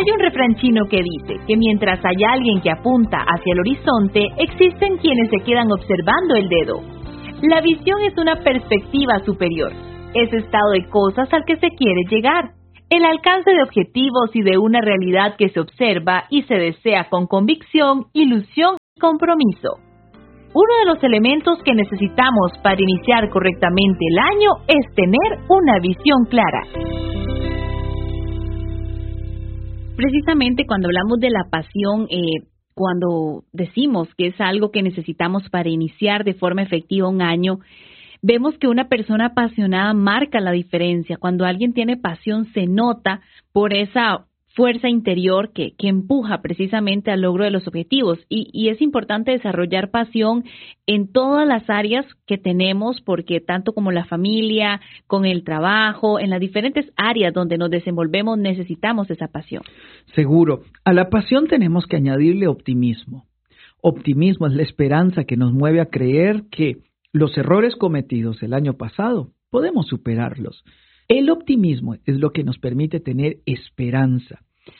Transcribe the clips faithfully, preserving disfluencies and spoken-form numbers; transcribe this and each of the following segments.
Hay un refrán chino que dice que mientras hay alguien que apunta hacia el horizonte, existen quienes se quedan observando el dedo. La visión es una perspectiva superior, ese estado de cosas al que se quiere llegar, el alcance de objetivos y de una realidad que se observa y se desea con convicción, ilusión y compromiso. Uno de los elementos que necesitamos para iniciar correctamente el año es tener una visión clara. Precisamente cuando hablamos de la pasión, eh, cuando decimos que es algo que necesitamos para iniciar de forma efectiva un año, vemos que una persona apasionada marca la diferencia. Cuando alguien tiene pasión se nota por esa fuerza interior que, que empuja precisamente al logro de los objetivos. Y, y es importante desarrollar pasión en todas las áreas que tenemos, porque tanto como la familia, con el trabajo, en las diferentes áreas donde nos desenvolvemos, necesitamos esa pasión. Seguro. A la pasión tenemos que añadirle optimismo. Optimismo es la esperanza que nos mueve a creer que los errores cometidos el año pasado podemos superarlos. El optimismo es lo que nos permite tener esperanza.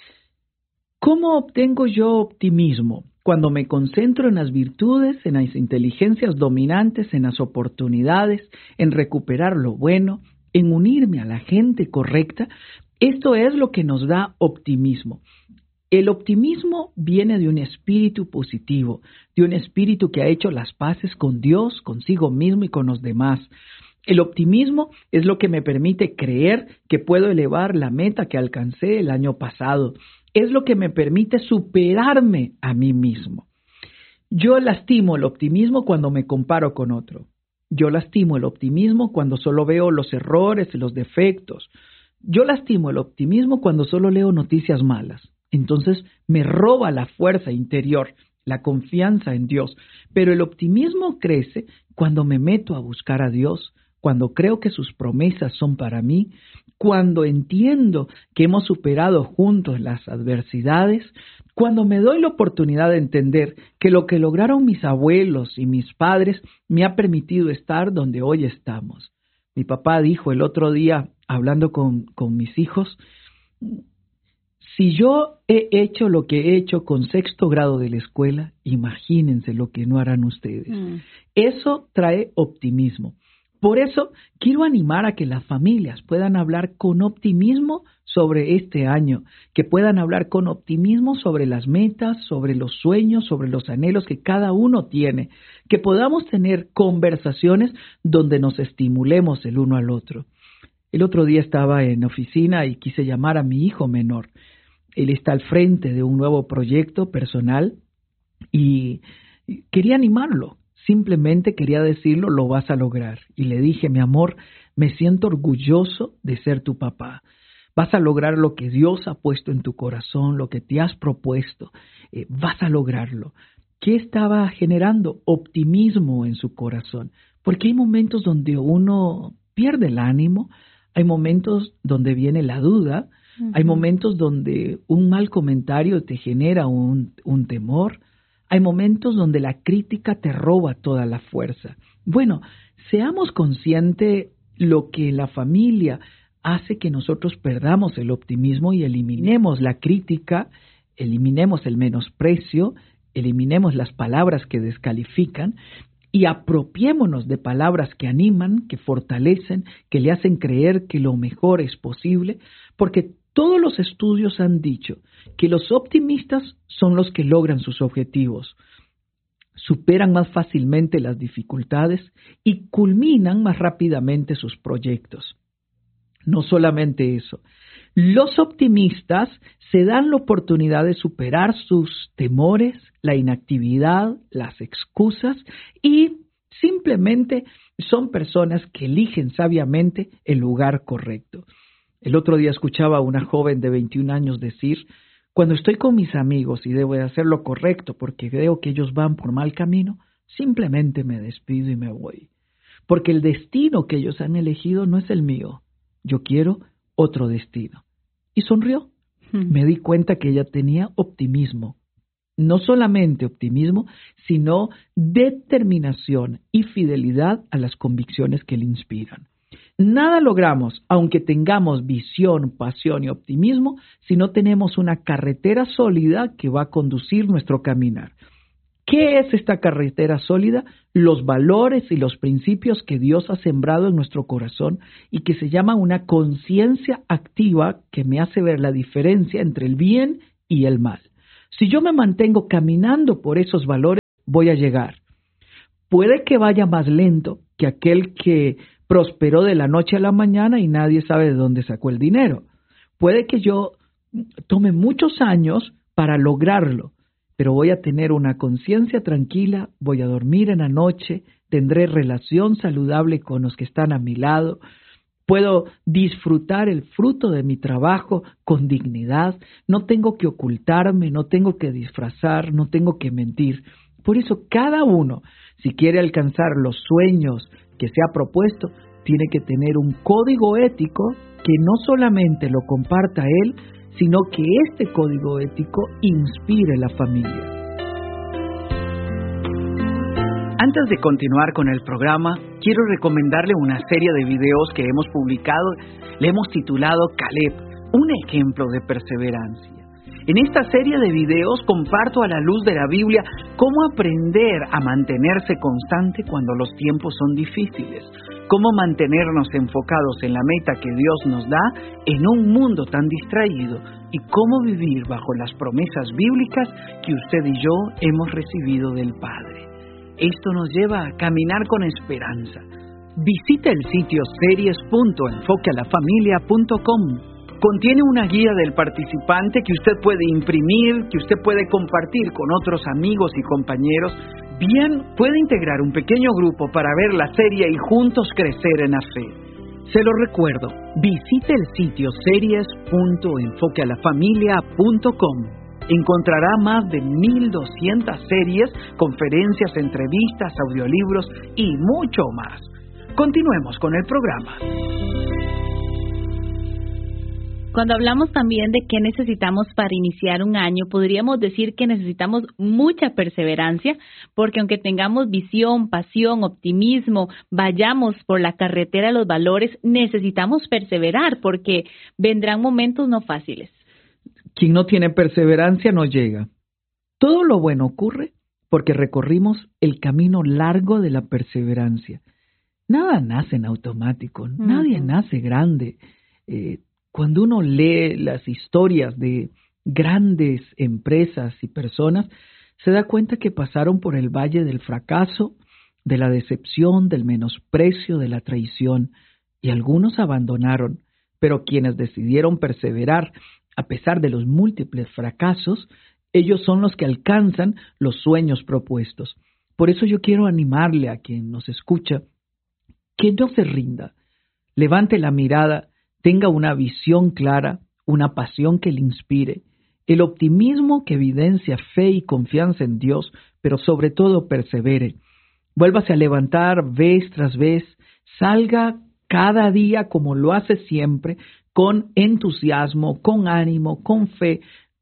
¿Cómo obtengo yo optimismo? Cuando me concentro en las virtudes, en las inteligencias dominantes, en las oportunidades, en recuperar lo bueno, en unirme a la gente correcta. Esto es lo que nos da optimismo. El optimismo viene de un espíritu positivo, de un espíritu que ha hecho las paces con Dios, consigo mismo y con los demás. El optimismo es lo que me permite creer que puedo elevar la meta que alcancé el año pasado. Es lo que me permite superarme a mí mismo. Yo lastimo el optimismo cuando me comparo con otro. Yo lastimo el optimismo cuando solo veo los errores y los defectos. Yo lastimo el optimismo cuando solo leo noticias malas. Entonces me roba la fuerza interior, la confianza en Dios. Pero el optimismo crece cuando me meto a buscar a Dios, cuando creo que sus promesas son para mí, cuando entiendo que hemos superado juntos las adversidades, cuando me doy la oportunidad de entender que lo que lograron mis abuelos y mis padres me ha permitido estar donde hoy estamos. Mi papá dijo el otro día, hablando con, con mis hijos, si yo he hecho lo que he hecho con sexto grado de la escuela, imagínense lo que no harán ustedes. Mm. Eso trae optimismo. Por eso quiero animar a que las familias puedan hablar con optimismo sobre este año, que puedan hablar con optimismo sobre las metas, sobre los sueños, sobre los anhelos que cada uno tiene, que podamos tener conversaciones donde nos estimulemos el uno al otro. El otro día estaba en oficina y quise llamar a mi hijo menor. Él está al frente de un nuevo proyecto personal y quería animarlo. Simplemente quería decirlo, lo vas a lograr. Y le dije, mi amor, me siento orgulloso de ser tu papá. Vas a lograr lo que Dios ha puesto en tu corazón, lo que te has propuesto. Eh, vas a lograrlo. ¿Qué estaba generando? Optimismo en su corazón. Porque hay momentos donde uno pierde el ánimo, hay momentos donde viene la duda, uh-huh. Hay momentos donde un mal comentario te genera un, un temor. Hay momentos donde la crítica te roba toda la fuerza. Bueno, seamos conscientes lo que la familia hace que nosotros perdamos el optimismo y eliminemos la crítica, eliminemos el menosprecio, eliminemos las palabras que descalifican y apropiémonos de palabras que animan, que fortalecen, que le hacen creer que lo mejor es posible, porque todos los estudios han dicho que los optimistas son los que logran sus objetivos, superan más fácilmente las dificultades y culminan más rápidamente sus proyectos. No solamente eso, los optimistas se dan la oportunidad de superar sus temores, la inactividad, las excusas y simplemente son personas que eligen sabiamente el lugar correcto. El otro día escuchaba a una joven de veintiún años decir, cuando estoy con mis amigos y debo de hacer lo correcto porque veo que ellos van por mal camino, simplemente me despido y me voy. Porque el destino que ellos han elegido no es el mío. Yo quiero otro destino. Y sonrió. Hmm. Me di cuenta que ella tenía optimismo. No solamente optimismo, sino determinación y fidelidad a las convicciones que le inspiran. Nada logramos, aunque tengamos visión, pasión y optimismo, si no tenemos una carretera sólida que va a conducir nuestro caminar. ¿Qué es esta carretera sólida? Los valores y los principios que Dios ha sembrado en nuestro corazón y que se llama una conciencia activa que me hace ver la diferencia entre el bien y el mal. Si yo me mantengo caminando por esos valores, voy a llegar. Puede que vaya más lento que aquel que prosperó de la noche a la mañana y nadie sabe de dónde sacó el dinero. Puede que yo tome muchos años para lograrlo, pero voy a tener una conciencia tranquila, voy a dormir en la noche, tendré relación saludable con los que están a mi lado, puedo disfrutar el fruto de mi trabajo con dignidad, no tengo que ocultarme, no tengo que disfrazar, no tengo que mentir. Por eso cada uno, si quiere alcanzar los sueños que se ha propuesto, tiene que tener un código ético que no solamente lo comparta él, sino que este código ético inspire la familia. Antes de continuar con el programa, quiero recomendarle una serie de videos que hemos publicado. Le hemos titulado Caleb, un ejemplo de perseverancia. En esta serie de videos comparto a la luz de la Biblia cómo aprender a mantenerse constante cuando los tiempos son difíciles, cómo mantenernos enfocados en la meta que Dios nos da en un mundo tan distraído y cómo vivir bajo las promesas bíblicas que usted y yo hemos recibido del Padre. Esto nos lleva a caminar con esperanza. Visite el sitio series punto enfoque a la familia punto com. Contiene una guía del participante que usted puede imprimir, que usted puede compartir con otros amigos y compañeros. Bien, puede integrar un pequeño grupo para ver la serie y juntos crecer en la fe. Se lo recuerdo, visite el sitio series punto enfoque a la familia punto com. Encontrará más de mil doscientas series, conferencias, entrevistas, audiolibros y mucho más. Continuemos con el programa. Cuando hablamos también de qué necesitamos para iniciar un año, podríamos decir que necesitamos mucha perseverancia, porque aunque tengamos visión, pasión, optimismo, vayamos por la carretera de los valores, necesitamos perseverar, porque vendrán momentos no fáciles. Quien no tiene perseverancia no llega. Todo lo bueno ocurre porque recorrimos el camino largo de la perseverancia. Nada nace en automático, uh-huh. Nadie nace grande. Eh, Cuando uno lee las historias de grandes empresas y personas, se da cuenta que pasaron por el valle del fracaso, de la decepción, del menosprecio, de la traición, y algunos abandonaron, pero quienes decidieron perseverar a pesar de los múltiples fracasos, ellos son los que alcanzan los sueños propuestos. Por eso yo quiero animarle a quien nos escucha que no se rinda, levante la mirada, tenga una visión clara, una pasión que le inspire, el optimismo que evidencia fe y confianza en Dios, pero sobre todo persevere. Vuélvase a levantar vez tras vez, salga cada día como lo hace siempre, con entusiasmo, con ánimo, con fe.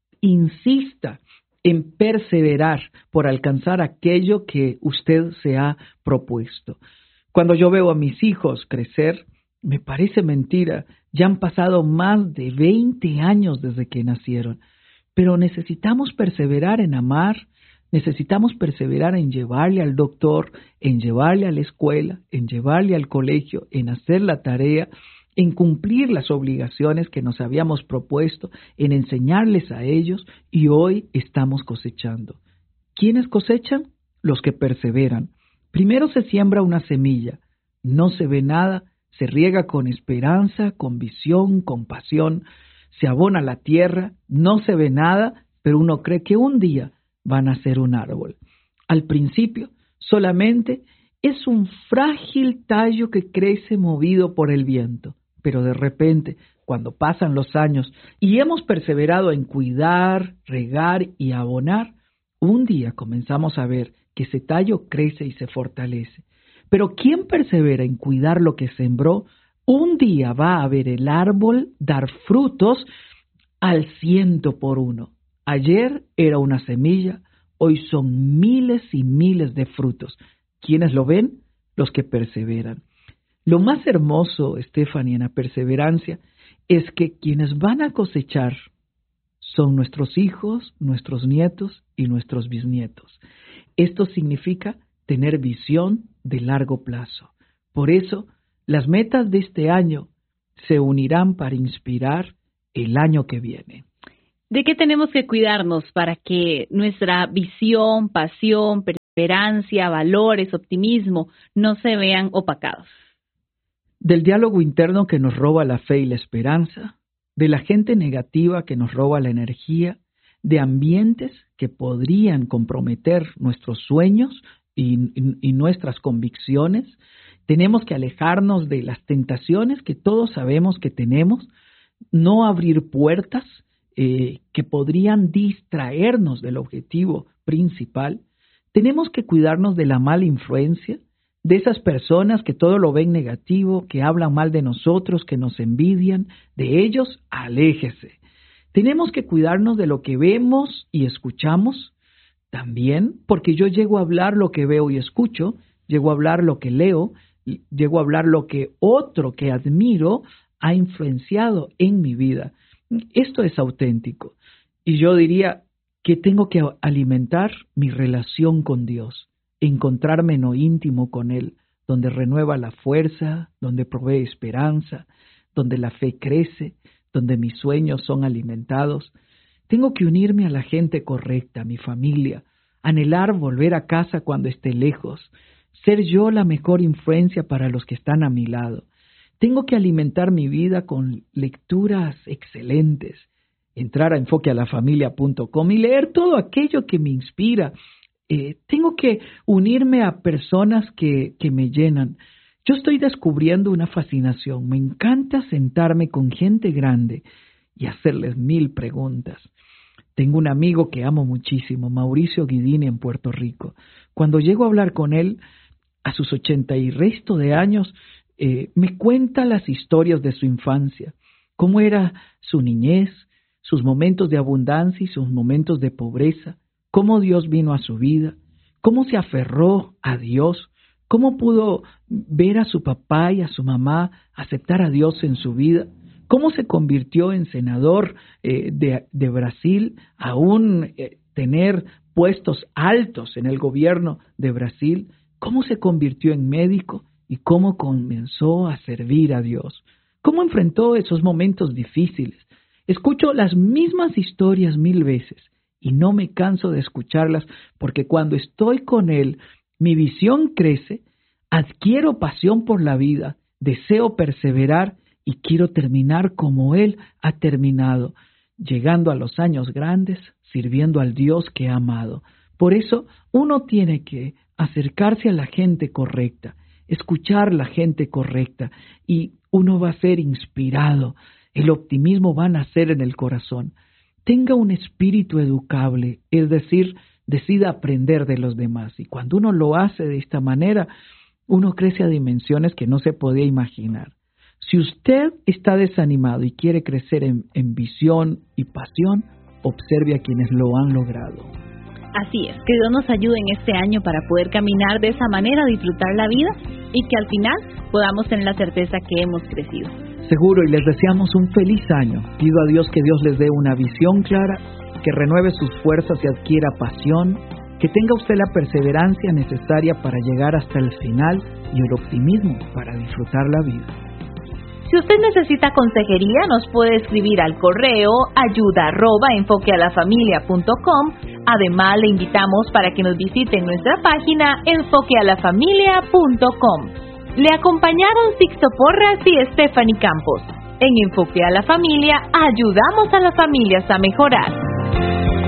Insista en perseverar por alcanzar aquello que usted se ha propuesto. Cuando yo veo a mis hijos crecer, me parece mentira. Ya han pasado más de veinte años desde que nacieron, pero necesitamos perseverar en amar, necesitamos perseverar en llevarle al doctor, en llevarle a la escuela, en llevarle al colegio, en hacer la tarea, en cumplir las obligaciones que nos habíamos propuesto, en enseñarles a ellos, y hoy estamos cosechando. ¿Quiénes cosechan? Los que perseveran. Primero se siembra una semilla, no se ve nada, se riega con esperanza, con visión, con pasión, se abona la tierra, no se ve nada, pero uno cree que un día van a ser un árbol. Al principio solamente es un frágil tallo que crece movido por el viento, pero de repente, cuando pasan los años y hemos perseverado en cuidar, regar y abonar, un día comenzamos a ver que ese tallo crece y se fortalece. Pero quien persevera en cuidar lo que sembró, un día va a ver el árbol dar frutos al ciento por uno. Ayer era una semilla, hoy son miles y miles de frutos. ¿Quiénes lo ven? Los que perseveran. Lo más hermoso, Stephanie, en la perseverancia es que quienes van a cosechar son nuestros hijos, nuestros nietos y nuestros bisnietos. Esto significa tener visión de largo plazo. Por eso, las metas de este año se unirán para inspirar el año que viene. ¿De qué tenemos que cuidarnos para que nuestra visión, pasión, perseverancia, valores, optimismo no se vean opacados? Del diálogo interno que nos roba la fe y la esperanza, de la gente negativa que nos roba la energía, de ambientes que podrían comprometer nuestros sueños y, y, y nuestras convicciones. Tenemos que alejarnos de las tentaciones que todos sabemos que tenemos, no abrir puertas eh, que podrían distraernos del objetivo principal. Tenemos que cuidarnos de la mala influencia, de esas personas que todo lo ven negativo, que hablan mal de nosotros, que nos envidian. De ellos, aléjese. Tenemos que cuidarnos de lo que vemos y escuchamos también, porque yo llego a hablar lo que veo y escucho, llego a hablar lo que leo, llego a hablar lo que otro que admiro ha influenciado en mi vida. Esto es auténtico. Y yo diría que tengo que alimentar mi relación con Dios, encontrarme en lo íntimo con Él, donde renueva la fuerza, donde provee esperanza, donde la fe crece, donde mis sueños son alimentados. Tengo que unirme a la gente correcta, a mi familia, anhelar volver a casa cuando esté lejos, ser yo la mejor influencia para los que están a mi lado. Tengo que alimentar mi vida con lecturas excelentes, entrar a enfoque a la familia punto com y leer todo aquello que me inspira. Eh, tengo que unirme a personas que, que me llenan. Yo estoy descubriendo una fascinación. Me encanta sentarme con gente grande y hacerles mil preguntas. Tengo un amigo que amo muchísimo, Mauricio Guidini, en Puerto Rico. Cuando llego a hablar con él, a sus ochenta y resto de años, eh, me cuenta las historias de su infancia, cómo era su niñez, sus momentos de abundancia y sus momentos de pobreza, cómo Dios vino a su vida, cómo se aferró a Dios, cómo pudo ver a su papá y a su mamá aceptar a Dios en su vida, cómo se convirtió en senador eh, de, de Brasil, aún eh, tener puestos altos en el gobierno de Brasil, cómo se convirtió en médico y cómo comenzó a servir a Dios, cómo enfrentó esos momentos difíciles. Escucho las mismas historias mil veces y no me canso de escucharlas porque cuando estoy con Él, mi visión crece, adquiero pasión por la vida, deseo perseverar y quiero terminar como Él ha terminado, llegando a los años grandes, sirviendo al Dios que ha amado. Por eso uno tiene que acercarse a la gente correcta, escuchar la gente correcta y uno va a ser inspirado. El optimismo va a nacer en el corazón. Tenga un espíritu educable, es decir, decida aprender de los demás. Y cuando uno lo hace de esta manera, uno crece a dimensiones que no se podía imaginar. Si usted está desanimado y quiere crecer en, en visión y pasión, observe a quienes lo han logrado. Así es, que Dios nos ayude en este año para poder caminar de esa manera, disfrutar la vida y que al final podamos tener la certeza que hemos crecido. Seguro, y les deseamos un feliz año. Pido a Dios que Dios les dé una visión clara, que renueve sus fuerzas y adquiera pasión, que tenga usted la perseverancia necesaria para llegar hasta el final y el optimismo para disfrutar la vida. Si usted necesita consejería, nos puede escribir al correo ayuda arroba enfoquealafamilia punto com. Además, le invitamos para que nos visite en nuestra página enfoquealafamilia punto com. Le acompañaron Sixto Porras y Stephanie Campos. En Enfoque a la Familia, ayudamos a las familias a mejorar.